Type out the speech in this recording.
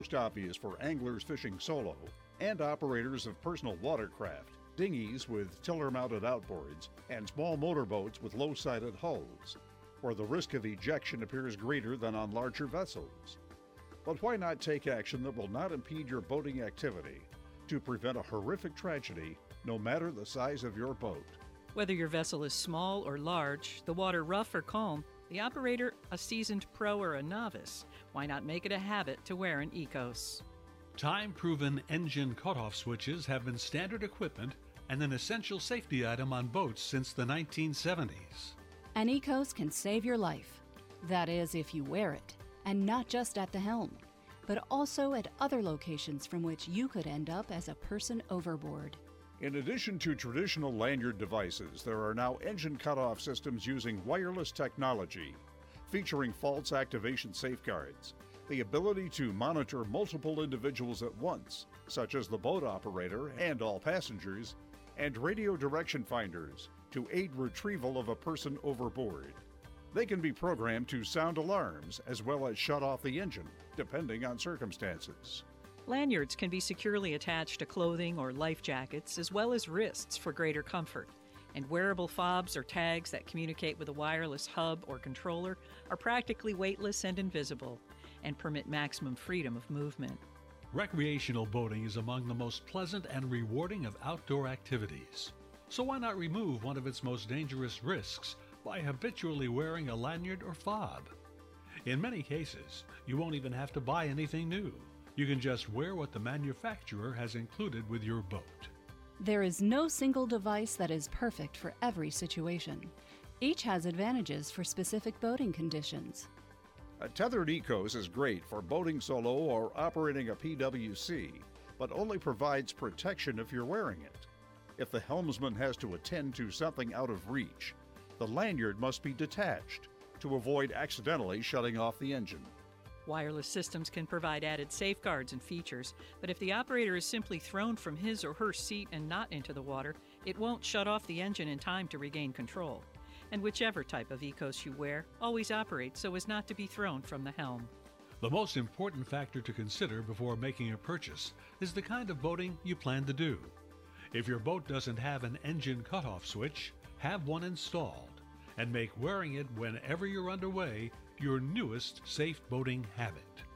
Most obvious for anglers fishing solo and operators of personal watercraft, dinghies with tiller-mounted outboards, and small motorboats with low-sided hulls, where the risk of ejection appears greater than on larger vessels. But why not take action that will not impede your boating activity to prevent a horrific tragedy, no matter the size of your boat? Whether your vessel is small or large, the water rough or calm, the operator a seasoned pro or a novice, why not make it a habit to wear an ECOS? Time-proven engine cutoff switches have been standard equipment and an essential safety item on boats since the 1970s. An ECOS can save your life. That is, if you wear it, and not just at the helm, but also at other locations from which you could end up as a person overboard. In addition to traditional lanyard devices, there are now engine cutoff systems using wireless technology, featuring false activation safeguards, the ability to monitor multiple individuals at once, such as the boat operator and all passengers, and radio direction finders to aid retrieval of a person overboard. They can be programmed to sound alarms as well as shut off the engine, depending on circumstances. Lanyards can be securely attached to clothing or life jackets, as well as wrists for greater comfort. And wearable fobs or tags that communicate with a wireless hub or controller are practically weightless and invisible, and permit maximum freedom of movement. Recreational boating is among the most pleasant and rewarding of outdoor activities. So why not remove one of its most dangerous risks by habitually wearing a lanyard or fob? In many cases, you won't even have to buy anything new. You can just wear what the manufacturer has included with your boat. There is no single device that is perfect for every situation. Each has advantages for specific boating conditions. A tethered ECOS is great for boating solo or operating a PWC, but only provides protection if you're wearing it. If the helmsman has to attend to something out of reach, the lanyard must be detached to avoid accidentally shutting off the engine. Wireless systems can provide added safeguards and features, but if the operator is simply thrown from his or her seat and not into the water, it won't shut off the engine in time to regain control. And whichever type of ECOS you wear, always operate so as not to be thrown from the helm. The most important factor to consider before making a purchase is the kind of boating you plan to do. If your boat doesn't have an engine cutoff switch, have one installed, and make wearing it whenever you're underway your newest safe boating habit.